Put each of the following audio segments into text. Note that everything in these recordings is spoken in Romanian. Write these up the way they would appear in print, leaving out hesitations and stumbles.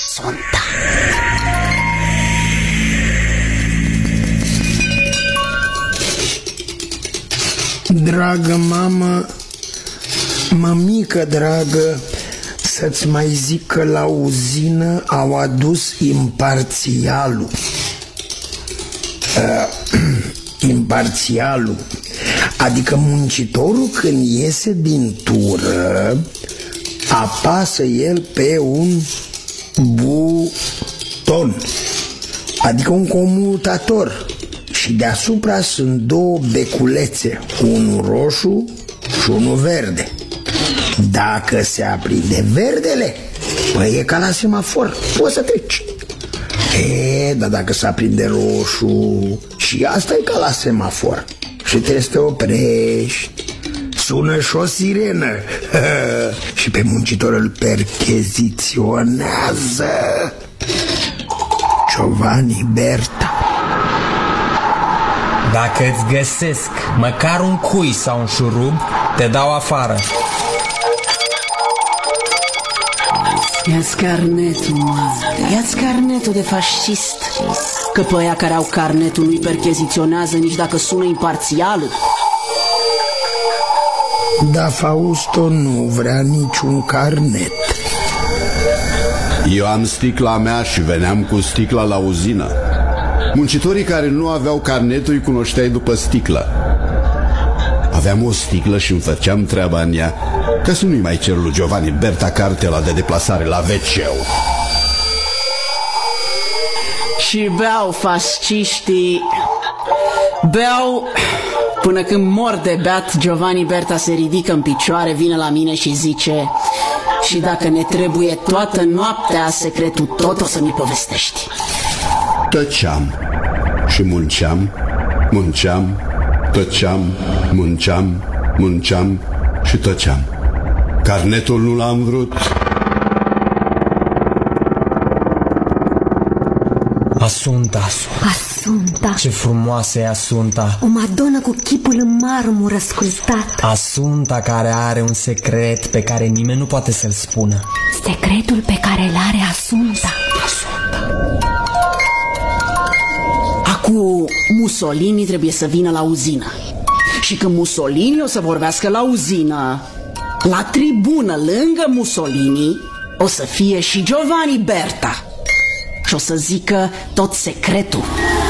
Assunta. Dragă mamă, mămică dragă, să-ți mai zic că la uzină au adus imparțialul. Imparțialul, adică muncitorul când iese din tură, apasă el pe un buton, adică un comutator, și deasupra sunt două beculețe, unul roșu și unul verde. Dacă se aprinde verdele, păi e ca la semafor, poți să treci. Dar dacă se aprinde roșu, și asta e ca la semafor și trebuie să te oprești. Sună și o sirenă și pe muncitor îl percheziționează. Giovanni Berta. Dacă îți găsesc măcar un cui sau un șurub, te dau afară. Ia-ți carnetul, mă. Ia-ți carnetul de fascist. Că pe aia care au carnetul nu-i percheziționează nici dacă sună imparțialul. Dar Fausto nu vrea niciun carnet. Eu am sticla mea și veneam cu sticla la uzină. Muncitorii care nu aveau carnetul îi cunoșteai după sticlă. Aveam o sticlă și îmi făceam treaba în ea, ca să nu-i mai cer lui Giovanni Berta cartela de deplasare la WC-ul. Și beau fasciștii. Beau până când mor de beat. Giovanni Berta se ridică în picioare, vine la mine și zice: și dacă ne trebuie toată noaptea secretul, tot o să mi povestești. Tăceam și munceam, tăceam, munceam și tăceam. Carnetul nu l-am vrut. Asunta. Ce frumoasă e Asunta. O madonă cu chipul în marmură sculptat. Asunta care are un secret pe care nimeni nu poate să-l spună. Secretul pe care îl are Asunta. Acum Mussolini trebuie să vină la uzină. Și când Mussolini o să vorbească la uzină, la tribună lângă Mussolini o să fie și Giovanni Berta și o să zică tot secretul.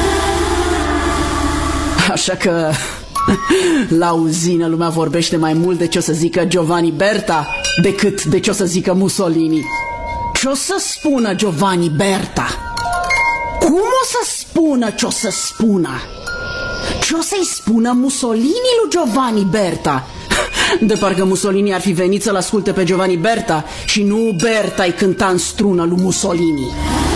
Așa că la uzină lumea vorbește mai mult de ce o să zică Giovanni Berta decât de ce o să zică Mussolini. Ce o să spună Giovanni Berta? Cum o să spună ce o să spună? Ce o să-i spună Mussolini lui Giovanni Berta? De parcă Mussolini ar fi venit să-l asculte pe Giovanni Berta și nu Berta-i cânta în strună lui Mussolini.